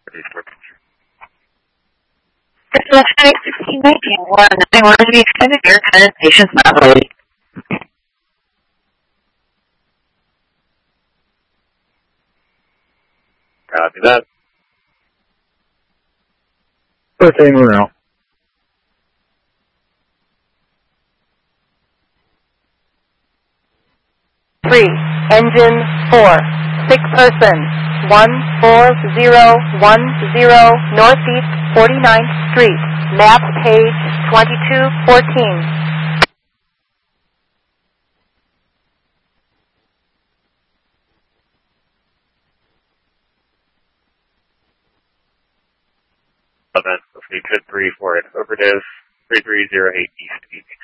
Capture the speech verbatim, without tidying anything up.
sixteen nineteen one. I wanted to be extended air tenant patients not ready. Copy that. Birthday Morel. Three, engine four, six person, one four zero one zero Northeast forty-ninth Street, map page twenty-two fourteen. Event, proceed to three for an overdose, three three zero eight East eighteen.